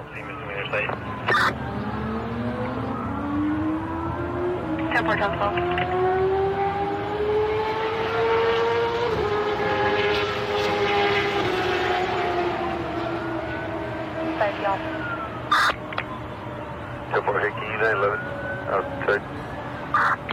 see Mr. Wiener site. 10-4, 12. Side y'all. 10-4, hey, can you 911 outside?